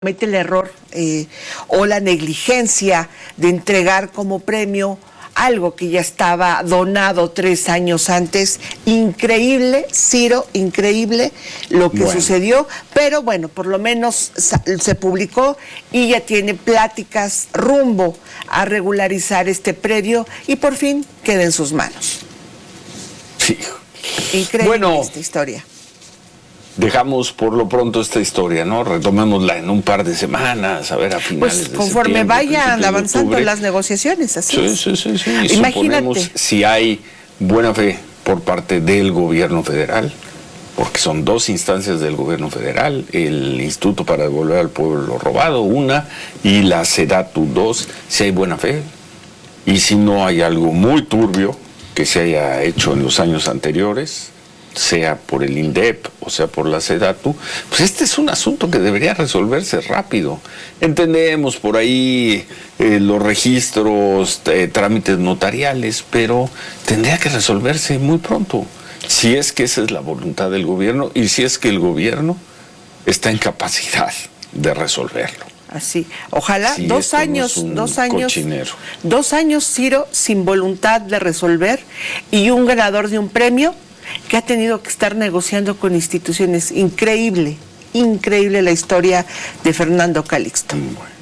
comete el error o la negligencia de entregar como premio algo que ya estaba donado 3 años antes. Increíble, Ciro, increíble lo que sucedió, pero bueno, por lo menos se publicó y ya tiene pláticas rumbo a regularizar este predio y por fin queda en sus manos. Sí. Increíble esta historia. Dejamos por lo pronto esta historia, ¿no? Retomémosla en un par de semanas, a ver, a finales pues conforme de vayan avanzando las negociaciones, así es. Sí. Imagínate. Suponemos si hay buena fe por parte del gobierno federal, porque son 2 instancias del gobierno federal, el Instituto para Devolver al Pueblo lo Robado, 1, y la SEDATU, 2, si hay buena fe, y si no hay algo muy turbio que se haya hecho en los años anteriores, sea por el INDEP o sea por la SEDATU, pues este es un asunto que debería resolverse rápido. Entendemos por ahí los registros, trámites notariales, pero tendría que resolverse muy pronto, si es que esa es la voluntad del gobierno y si es que el gobierno está en capacidad de resolverlo. Así, ojalá. Sí, 2 años, no es un 2 años, cochinero. 2 años, Ciro, sin voluntad de resolver y un ganador de un premio que ha tenido que estar negociando con instituciones. Increíble, increíble la historia de Fernando Calixto.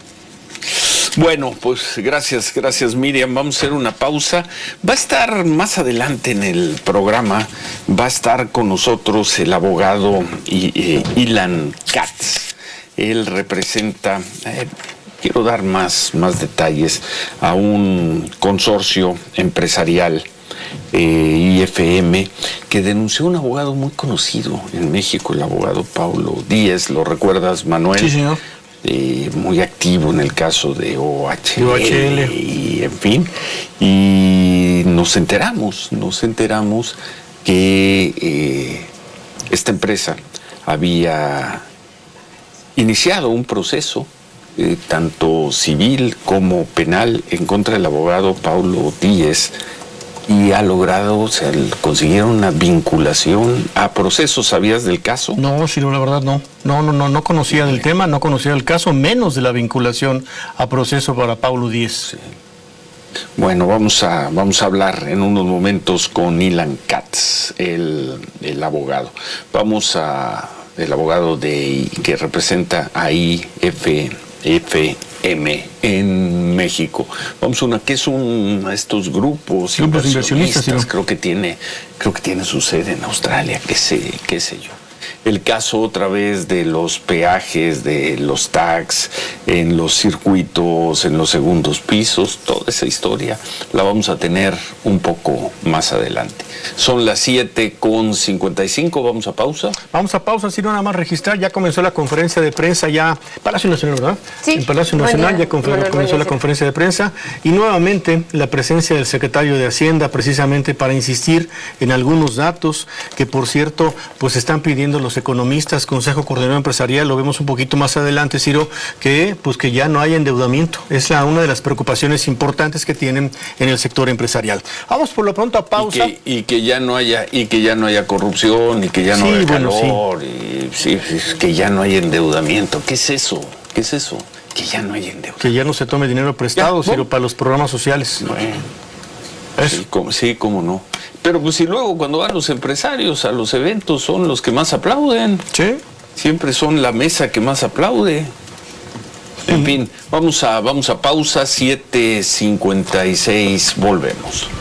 Bueno, pues gracias Miriam. Vamos a hacer una pausa. Va a estar más adelante en el programa, va a estar con nosotros el abogado Ilan Katz. Él representa, quiero dar más detalles, a un consorcio empresarial, IFM, que denunció a un abogado muy conocido en México, el abogado Paulo Díez. ¿Lo recuerdas, Manuel? Sí, señor. Muy activo en el caso de OHL y en fin, y nos enteramos que esta empresa había iniciado un proceso tanto civil como penal en contra del abogado Paulo Díez y ha logrado, consiguieron una vinculación a procesos. ¿Sabías del caso? No, Ciro, la verdad no conocía del tema, no conocía el caso, menos de la vinculación a proceso para Paulo Díez. Sí. Bueno, vamos a hablar en unos momentos con Ilan Katz, el abogado. El abogado que representa a IFM en México. Vamos a ¿qué es estos grupos inversionistas? Creo que tiene su sede en Australia, qué sé yo. El caso otra vez de los peajes, de los tags en los circuitos, en los segundos pisos, toda esa historia la vamos a tener un poco más adelante. Son las 7:55, ¿vamos a pausa? Vamos a pausa, si no nada más registrar, ya comenzó la conferencia de prensa, ya Palacio Nacional, ¿verdad? Sí. En Palacio Nacional ya comenzó la conferencia de prensa y nuevamente la presencia del secretario de Hacienda precisamente para insistir en algunos datos que, por cierto, pues están pidiendo los economistas, Consejo Coordinador Empresarial. Lo vemos un poquito más adelante, Ciro, que ya no hay endeudamiento. Es una de las preocupaciones importantes que tienen en el sector empresarial. Vamos por lo pronto a pausa. Y que ya no haya corrupción, y que ya no haya calor, que ya no hay endeudamiento. ¿Qué es eso? Que ya no hay endeudamiento. Que ya no se tome dinero prestado, Ciro, para los programas sociales. Bueno, sí, cómo no. Pero pues si luego cuando van los empresarios a los eventos son los que más aplauden. Sí. Siempre son la mesa que más aplaude. En fin, vamos a pausa, 7:56, volvemos.